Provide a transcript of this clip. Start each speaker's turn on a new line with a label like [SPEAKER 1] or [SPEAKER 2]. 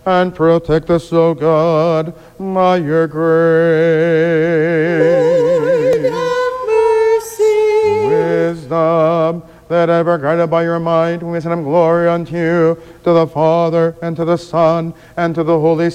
[SPEAKER 1] and protect us, O God, by your grace.
[SPEAKER 2] Lord, have mercy.
[SPEAKER 1] Wisdom, that ever guided by your might, we send glory unto you, to the Father, and to the Son, and to the Holy